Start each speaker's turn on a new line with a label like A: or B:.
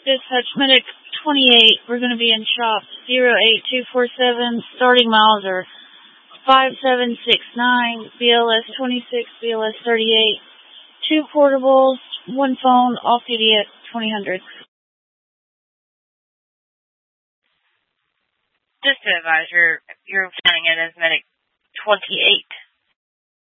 A: Dispatch Medic 28, we're going to be in shop 08247. Starting miles are 5769, BLS 26, BLS 38. 2 portables, 1 phone, off-duty at 2000.
B: Just to advise, you're counting it as Medic 28.